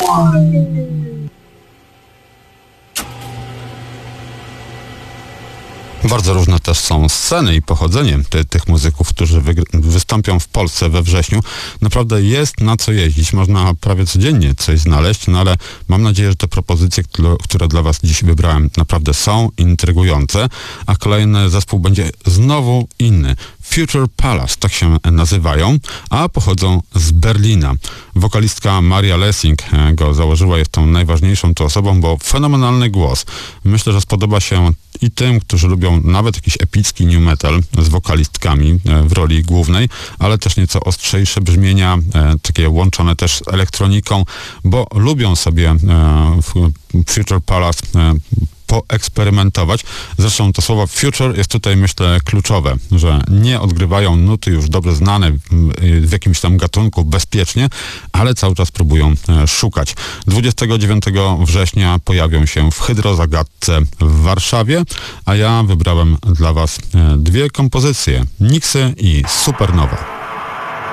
Bardzo różne też są sceny i pochodzenie tych muzyków, którzy wystąpią w Polsce we wrześniu. Naprawdę jest na co jeździć. Można prawie codziennie coś znaleźć, no ale mam nadzieję, że te propozycje, które dla Was dziś wybrałem, naprawdę są intrygujące, a kolejny zespół będzie znowu inny. Future Palace, tak się nazywają, a pochodzą z Berlina. Wokalistka Maria Lessing go założyła, jest tą najważniejszą tu osobą, bo fenomenalny głos. Myślę, że spodoba się i tym, którzy lubią nawet jakiś epicki new metal z wokalistkami w roli głównej, ale też nieco ostrzejsze brzmienia, takie łączone też z elektroniką, bo lubią sobie Future Palace poeksperymentować. Zresztą to słowo future jest tutaj, myślę, kluczowe, że nie odgrywają nuty już dobrze znane w jakimś tam gatunku bezpiecznie, ale cały czas próbują szukać. 29 września pojawią się w Hydrozagadce w Warszawie, a ja wybrałem dla Was dwie kompozycje, Nixy i Supernowa.